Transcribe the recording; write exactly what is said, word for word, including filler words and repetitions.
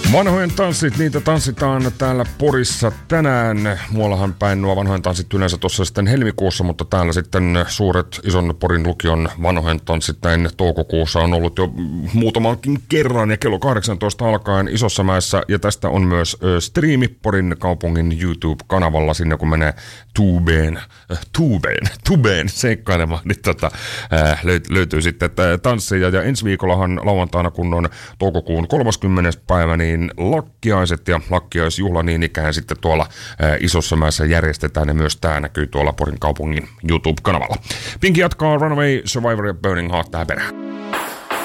Vanhojen tanssit, niitä tanssitaan täällä Porissa tänään. Muuallahan päin nuo vanhojen tanssit yleensä tuossa sitten helmikuussa, mutta täällä sitten suuret ison Porin lukion vanhojen tanssit näin toukokuussa on ollut jo muutamankin kerran ja kello kahdeksantoista alkaen Isossa mäessä. Ja tästä on myös ö, striimi Porin kaupungin YouTube-kanavalla sinne kun menee tubeen, äh, tubeen, tubeen seikkailemaan, niin tota, äh, löyt, löytyy sitten tansseja. Ja ensi viikollahan lauantaina kun on toukokuun kolmaskymmenes päivä, niin lakkiaiset ja lakkiaisjuhla niin ikään sitten tuolla ää, Isossa mäessä järjestetään ja myös tää näkyy tuolla Porin kaupungin YouTube-kanavalla. Pinki jatkaa Runaway, Survivor ja Burning Heart tähän perään.